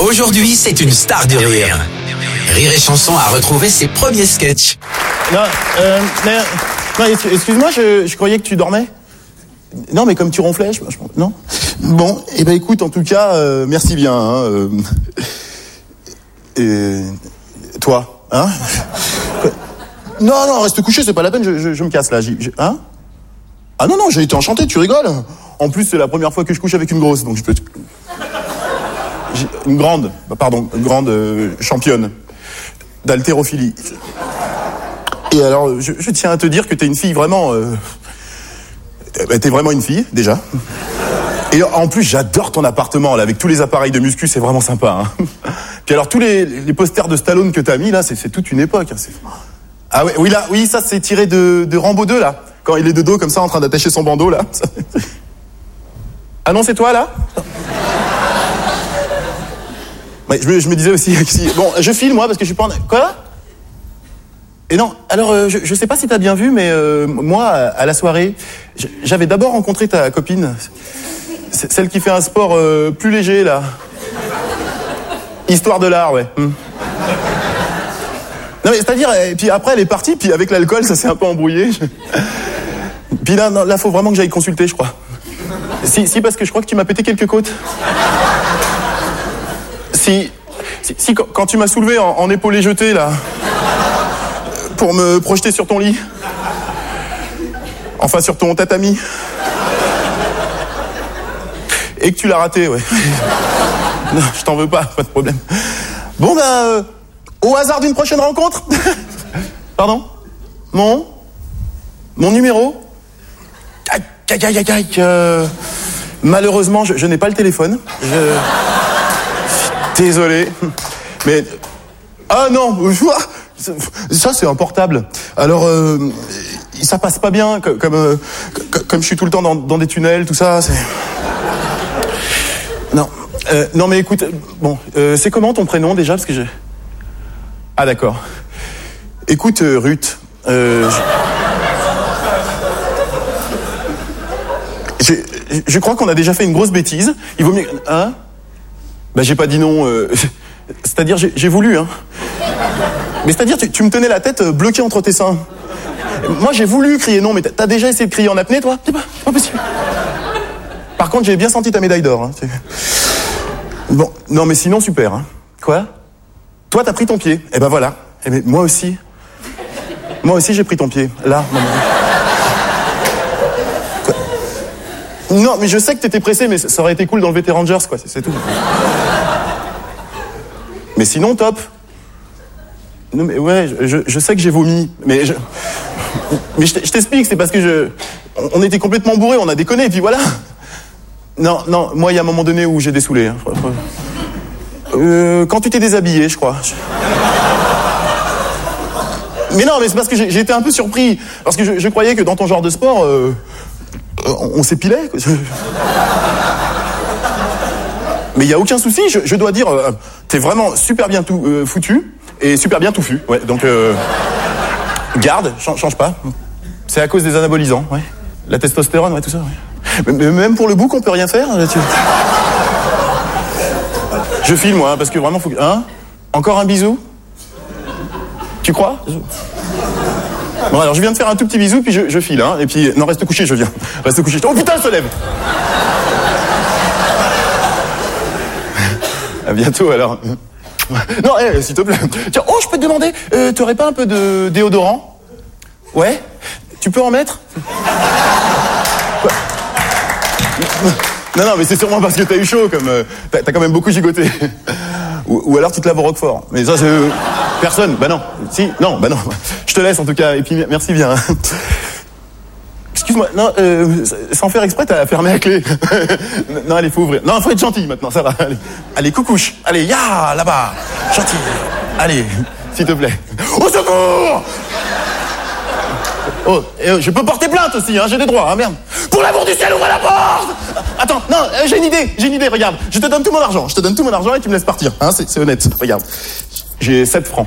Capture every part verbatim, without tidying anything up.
Aujourd'hui, c'est une star du rire. Rire et Chanson a retrouvé ses premiers sketchs. Non, euh, mais, non, excuse-moi, je, je croyais que tu dormais. Non, mais comme tu ronflais, je, je, non. Bon, et eh ben écoute, en tout cas, euh, merci bien. Hein, euh, et toi, hein? Non, non, reste couché, c'est pas la peine, je, je, je me casse là. J'y, j'y, hein? Ah non, non, j'ai été enchanté, tu rigoles. En plus, c'est la première fois que je couche avec une grosse, donc je peux. J'ai une grande, pardon, une grande euh, championne d'haltérophilie. Et alors, je, je tiens à te dire que t'es une fille vraiment. Euh, bah, t'es vraiment une fille, déjà. Et en plus, j'adore ton appartement, là, avec tous les appareils de muscu, c'est vraiment sympa. Hein. Puis alors, tous les, les posters de Stallone que t'as mis, là, c'est, c'est toute une époque. Hein, c'est... Ah ouais, oui, là, oui, ça, c'est tiré de, de Rambo deux, là. Quand il est de dos, comme ça, en train d'attacher son bandeau, là. Ah non, c'est toi, là? Ouais, je, me, je me disais aussi... Bon, je file, moi, parce que je suis pas en... Quoi? Et non, alors, euh, je, je sais pas si t'as bien vu, mais euh, moi, à la soirée, j'avais d'abord rencontré ta copine. Celle qui fait un sport euh, plus léger, là. Histoire de l'art, ouais. Hum. Non, mais c'est-à-dire, et puis après, elle est partie, puis avec l'alcool, ça s'est un peu embrouillé. Puis là, non, là, faut vraiment que j'aille consulter, je crois. Si, si, parce que je crois que tu m'as pété quelques côtes. Si, si, si quand tu m'as soulevé en, en épaulé jeté, là, pour me projeter sur ton lit. Enfin, sur ton tatami. Et que tu l'as raté, ouais. Non, je t'en veux pas, pas de problème. Bon, ben, euh, au hasard d'une prochaine rencontre. Pardon? Mon? Mon numéro? Aïe, aïe, aïe, aïe, aïe. Euh, malheureusement, je, je n'ai pas le téléphone. Je... Désolé. Mais... Ah non, ça c'est un portable. Alors, euh, ça passe pas bien, comme, comme, euh, comme je suis tout le temps dans, dans des tunnels, tout ça, c'est... Non, euh, non mais écoute, bon, euh, c'est comment ton prénom déjà, parce que j'ai... Ah d'accord. Écoute, euh, Ruth, euh, je... Je, je crois qu'on a déjà fait une grosse bêtise. Il vaut mieux... Hein? Bah j'ai pas dit non, euh... c'est-à-dire j'ai, j'ai voulu, hein. Mais c'est-à-dire tu, tu me tenais la tête bloquée entre tes seins. Moi j'ai voulu crier non, mais t'as, t'as déjà essayé de crier en apnée, toi? C'est pas, c'est pas possible. Par contre, j'ai bien senti ta médaille d'or. Hein. Bon, non, mais sinon, super. Hein. Quoi? Toi, t'as pris ton pied. Eh ben voilà. Eh ben, moi aussi. Moi aussi, j'ai pris ton pied. Là, maman. Quoi? Non, mais je sais que t'étais pressé, mais ça aurait été cool d'enlever tes Rangers, quoi. C'est, c'est tout. Mais sinon, top. Non, mais ouais, je, je sais que j'ai vomi. Mais je, mais je t'explique, c'est parce que je... On était complètement bourrés, on a déconné, et puis voilà. Non, non, moi, il y a un moment donné où j'ai dessoulé. Hein. Euh, quand tu t'es déshabillé, je crois. Mais non, mais c'est parce que j'ai, j'ai été un peu surpris. Parce que je, je croyais que dans ton genre de sport, euh, on, on s'épilait. Mais il n'y a aucun souci, je, je dois dire, euh, t'es vraiment super bien tout, euh, foutu et super bien touffu. Ouais, donc, euh, garde, change, change pas. C'est à cause des anabolisants, ouais. La testostérone, ouais, tout ça, ouais. Mais même pour le bouc, on peut rien faire. Tu... Je file, moi, hein, parce que vraiment, faut que... Hein? Encore un bisou? Tu crois? Bon, alors, je viens de faire un tout petit bisou, puis je, je file, hein. Et puis, non, reste couché, je viens. Reste couché. Oh putain, elle se lève! À bientôt, alors. Non, hé, s'il te plaît. Tiens, oh, je peux te demander, euh, t'aurais pas un peu de déodorant? Ouais? Tu peux en mettre? Non, non, mais c'est sûrement parce que t'as eu chaud, comme... Euh, t'as, t'as quand même beaucoup gigoté. Ou, ou alors tu te laves au Roquefort. Mais ça, c'est... Euh, personne. Bah non. Si, non, bah non. Je te laisse, en tout cas. Et puis, merci bien. Excuse-moi. Non, euh, sans faire exprès, t'as fermé la clé. Non, allez, faut ouvrir. Non, faut être gentil, maintenant, ça va. Allez, allez coucouche. Allez, ya, là-bas. Gentil. Allez, s'il te plaît. Au secours! Oh, et je peux porter plainte aussi, hein, j'ai des droits, hein, merde. Pour l'amour du ciel, ouvre la porte! Attends, non, euh, j'ai une idée, j'ai une idée, regarde. Je te donne tout mon argent, je te donne tout mon argent et tu me laisses partir, hein, c'est, c'est honnête, regarde. J'ai sept francs.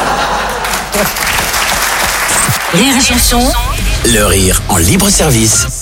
Rire et Chanson, le rire en libre service.